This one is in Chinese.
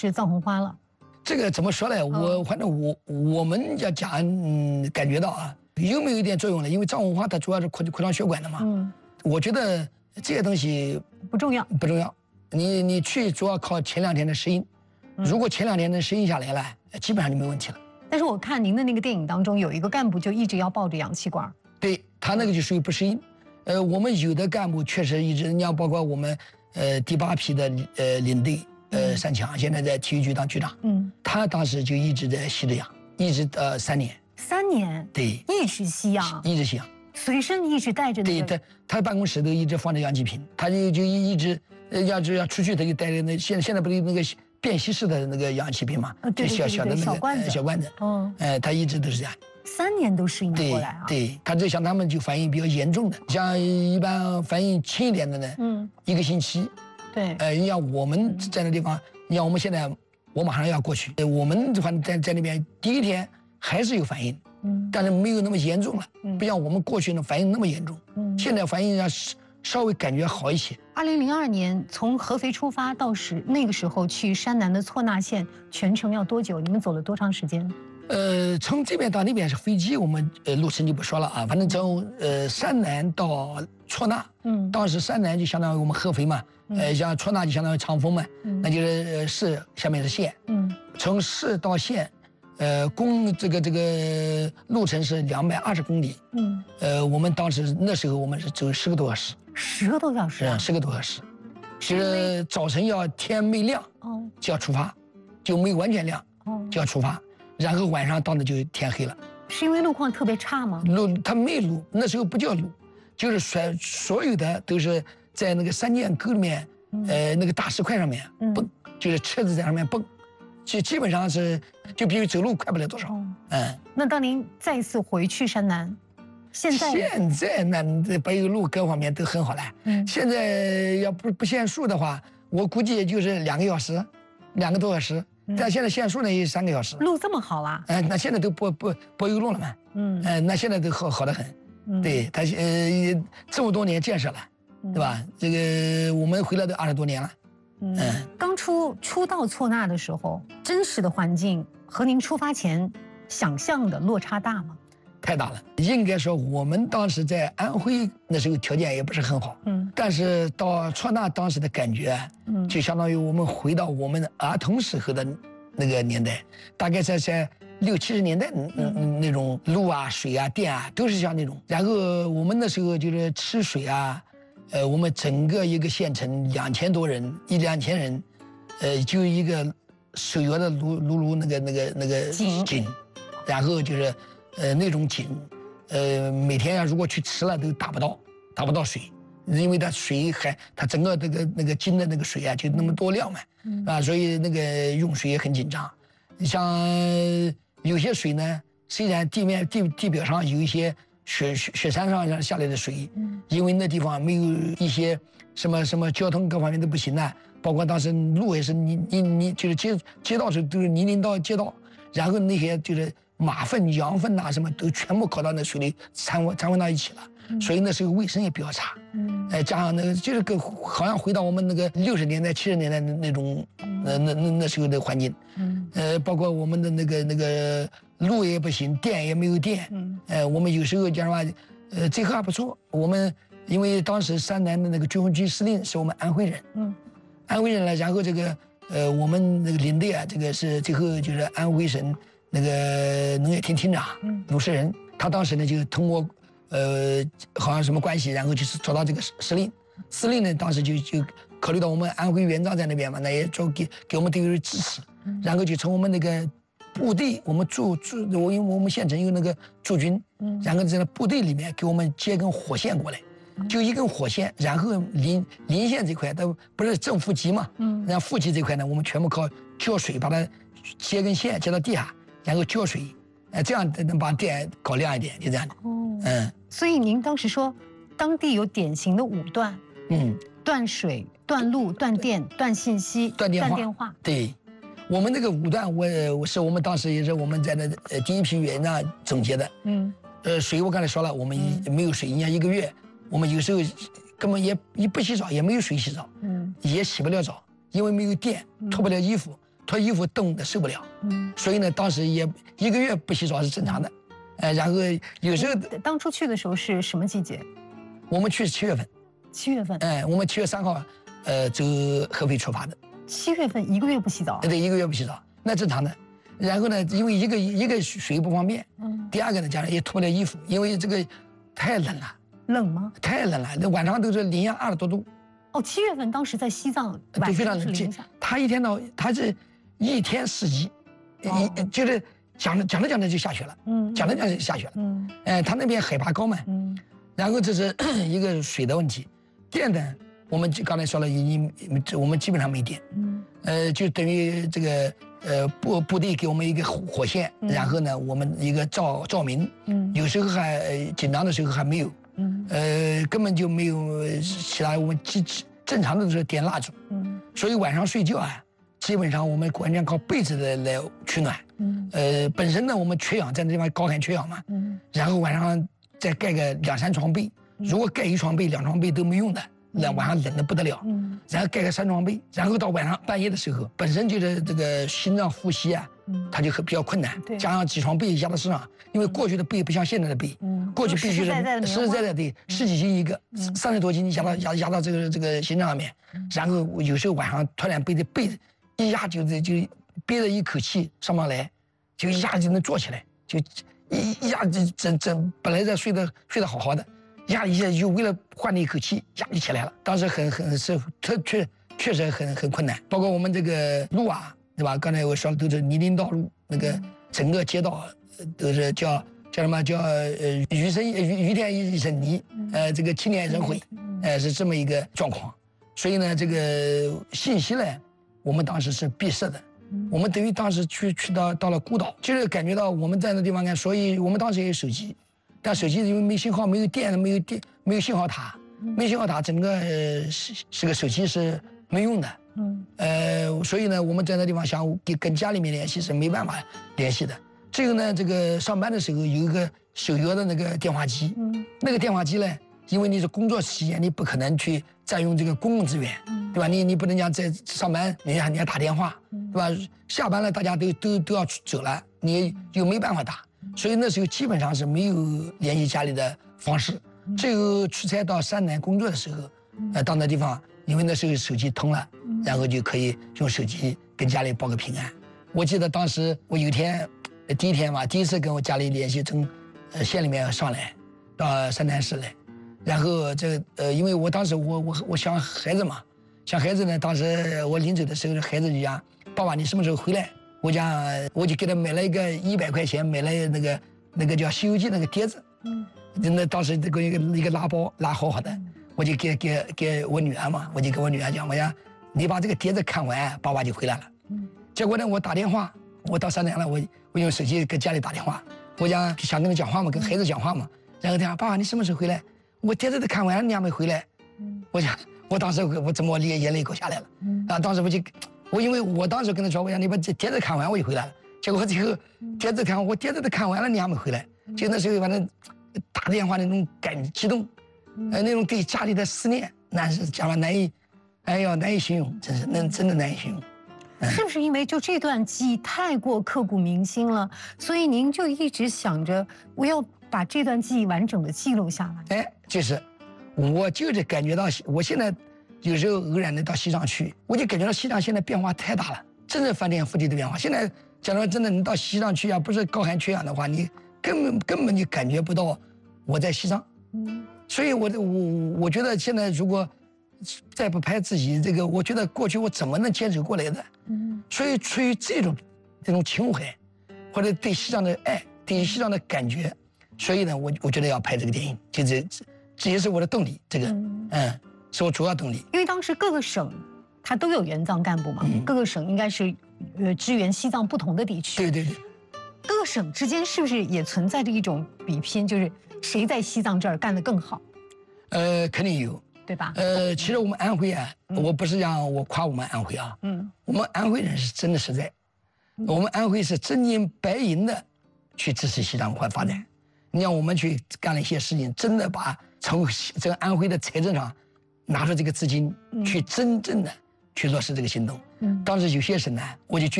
吃藏红花了。 这个怎么说呢？反正我们要讲，感觉到啊，有没有一点作用呢？因为藏红花它主要是扩张血管的嘛。我觉得这些东西不重要， 不重要。你去主要靠前2天的适应，如果前2天能适应下来了，基本上就没问题了。 但是我看您的那个电影当中，有一个干部就一直要抱着氧气管。 对，他那个就属于不适应。我们有的干部确实一直，你像包括我们第8批的领队3强，现在在体育局当局长。他当时就一直在吸着氧，一直3年。 3年？对，一直吸氧， 一直吸氧， 随身一直带着那个。 对，他办公室都一直放着氧气瓶，他就一直要出去，他就带着那现在不是那个便携式的那个氧气瓶嘛，就小的那个小罐子。他一直都是这样。 3年都适应过来啊。 对，他就像他们就反应比较严重的，像一般反应轻一点的呢，1个星期。 对。 你像我们在那地方，你像我们现在，我马上要过去，我们反正在那边第1天还是有反应，但是没有那么严重了，不像我们过去的反应那么严重。现在反应要稍微感觉好一些。 2002年从合肥出发到那个时候去山南的错那县，全程要多久？你们走了多长时间？ 从这边到那边是飞机，我们路程就不说了啊。反正从山南到错那，当时山南就相当于我们合肥嘛，像错那就相当于长丰嘛，那就是市，下面是县。从市到县，这个路程是220公里。我们当时那时候我们是走10个多小时。 10个多小时啊 ？10个多小时，就是早晨要天没亮就要出发，就没完全亮就要出发。然后晚上到那就天黑了。 是因为路况特别差吗？ 它没路，那时候不叫路，就是所有的都是在那个3涧沟里面，那个大石块上面蹦，就是车子在上面蹦，基本上是就比走路快不了多少。 那当您再一次回去山南，现在那柏油路各方面都很好了。现在要不限速的话，我估计也就是2个小时，2个多小时。但现在限速呢也3个小时。 路这么好啦？ 那现在都柏油路了嘛。那现在都好得很。对，它这么多年建设了，对吧？这个我们回来都20多年了。 刚初到错那的时候，真实的环境和您出发前想象的落差大吗？ 太大了。应该说我们当时在安徽那时候条件也不是很好，但是到错那当时的感觉，就相当于我们回到我们儿童时候的那个年代，大概在60、70年代那种路啊、水啊、电啊都是像那种。然后我们那时候就是吃水啊，我们整个一个县城2000多人，1、2千人，就一个手摇的炉那个井，然后就是那种井，每天如果去吃了都打不到水，因为它水它整个那个井的那个水啊就那么多量嘛，所以那个用水也很紧张。像有些水呢，虽然地表上有一些雪山上下来的水，因为那地方没有一些什么交通各方面都不行啊，包括当时路也是你就是街道是都是泥泞到街道，然后那些就是马粪、羊粪呐，什么都全部搞到那水里掺混到一起了，所以那时候卫生也比较差。加上那个就是好像回到我们那个60年代、70年代的那种那时候的环境。包括我们的那个路也不行，电也没有电。我们有时候讲实话，这个还不错。我们因为当时山南的那个军分区司令是我们安徽人，安徽人了，然后这个我们那个领队啊，这个是最后就是安徽省那个农业厅厅长鲁世仁，他当时呢就通过好像什么关系，然后就是找到这个司令呢当时就考虑到我们安徽援藏在那边嘛，那也给我们队友支持，然后就从我们那个部队，我们因为我们县城有那个驻军，然后在那部队里面给我们接根火线过来，就一根火线，然后邻县这块都不是正负极嘛，然后负极这块呢，我们全部靠浇水把它接根线接到地下，然后浇水，这样能把电搞亮一点，就这样的。 所以您当时说，当地有典型的5段，断水、断路、断电、断信息、 断电话。对，我们那个5段，我们当时也是我们在那第1批援藏总结的。水我刚才说了，我们没有水，你看1个月，我们有时候根本也不洗澡，也没有水洗澡，也洗不了澡，因为没有电，脱不了衣服， 脱衣服冻得受不了。所以呢，当时也1个月不洗澡是正常的。然后有时候当初去的时候是什么季节？ 我们去是7月份。 7月份。 我们7月3号，走合肥出发的。 7月份1个月不洗澡？ 对，1个月不洗澡，那正常的。然后呢，因为一个水不方便，第二个呢，家人也脱不了衣服，因为这个太冷了。 冷吗？ 太冷了，那晚上都是零下20多度。 哦，7月份当时在西藏晚上是零下。 他是一天4级，就是讲着就下雪了。讲着就下雪了。他那边海拔高嘛。然后这是一个水的问题，电呢，我们刚才说了，我们基本上没电。就等于这个部队给我们一个火线，然后呢，我们一个照明。有时候还紧张的时候还没有。根本就没有其他，我们正常的都是点蜡烛。所以晚上睡觉啊，基本上我们完全靠被子来取暖。本身呢我们缺氧，在那地方高寒缺氧嘛。然后晚上再盖个2、3床被，如果盖1床被、2床被都没用的，那晚上冷得不得了。然后盖个3床被，然后到晚上半夜的时候，本身就是这个心脏呼吸啊，它就比较困难，加上几床被压到身上，因为过去的被不像现在的被，过去必须是实实在在的10几斤一个，30多斤压到这个心脏上面，然后有时候晚上突然被一压就憋着一口气上不来，就一下就能坐起来，就一下就本来在睡得好好的，压一下就为了换那一口气，压就起来了。当时确实很困难，包括我们这个路啊，对吧？刚才我说的都是泥泞道路，那个整个街道都是叫什么叫雨天一身泥，这个青年人灰，是这么一个状况。所以呢，这个信息呢，我们当时是闭塞的。我们等于当时去到了孤岛，就是感觉到我们在那地方看，所以我们当时也有手机，但手机因为没信号、没有电、没有信号塔，整个是个手机是没用的。所以呢，我们在那地方想跟家里面联系是没办法联系的。只有呢，这个上班的时候有一个手摇的那个电话机，那个电话机呢，因为你是工作期间，你不可能去占用这个公共资源，对吧？你不能讲在上班，人家打电话，对吧？下班了，大家都要走了，你又没办法打，所以那时候基本上是没有联系家里的方式。只有出差到山南工作的时候，到那地方，因为那时候手机通了，然后就可以用手机跟家里报个平安。我记得当时我有一天，第一次跟我家里联系，从县里面上来到山南市来。然后因为我当时我想孩子嘛，想孩子呢，当时我临走的时候，孩子就讲：“爸爸，你什么时候回来？”我就给他买了一个100块钱，买了那个叫《西游记》那个碟子。那当时这个一个拉包拉好的，我就给我女儿嘛，我就跟我女儿讲：“我讲你把这个碟子看完，爸爸就回来了。”结果呢，我打电话，我到山南了，我用手机跟家里打电话，我想跟他讲话嘛，跟孩子讲话嘛，然后他讲：“爸爸，你什么时候回来？我碟子都看完了，你还没回来。”我当时我怎么眼泪给我下来了。当时因为我当时跟他说，我讲你把这碟子看完我就回来了。结果最后碟子都看完了，你还没回来。就那时候反正打电话那种激动，那种对家里的思念，那是讲了难以形容，真的难以形容。 是不是因为就这段记忆太过刻骨铭心了，所以您就一直想着我要把这段记忆完整的记录下来？ 我就是感觉到，我现在有时候偶然的到西藏去，我就感觉到西藏现在变化太大了，真是翻天覆地的变化。现在假如真的你到西藏去啊，不是高寒缺氧的话，你根本就感觉不到我在西藏。所以我觉得现在如果再不拍自己这个，我觉得过去我怎么能坚持过来的？所以出于这种情怀，或者对西藏的爱，对西藏的感觉，所以呢，我觉得要拍这个电影，这也是我的动力。这个是我主要动力。 因为当时各个省它都有援藏干部嘛，各个省应该是支援西藏不同的地区。 对。 各个省之间是不是也存在着一种比拼，就是谁在西藏这儿干得更好？ 肯定有。 对吧？ 其实我们安徽啊，我不是让我夸我们安徽啊，我们安徽人是真的实在，我们安徽是真金白银的去支持西藏发展。你让我们去干了一些事情，真的把从这个安徽的财政上拿出这个资金，去真正的去落实这个行动。当时有些省呢，我就